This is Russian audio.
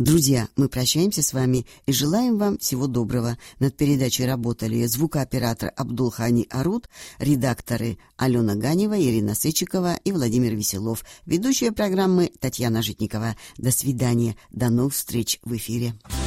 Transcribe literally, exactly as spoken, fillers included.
Друзья, мы прощаемся с вами и желаем вам всего доброго. Над передачей работали звукооператор Абдулхани Аруд, редакторы Алена Ганева, Ирина Сычикова и Владимир Веселов. Ведущая программы Татьяна Житникова. До свидания. До новых встреч в эфире.